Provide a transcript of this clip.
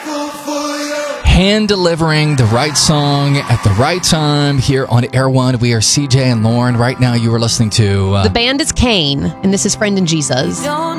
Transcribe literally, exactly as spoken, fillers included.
Hand delivering the right song at the right time here on Air One. We are C J and Lauren. Right now, you are listening to uh, the band is Kane, and this is Friend in Jesus. Don't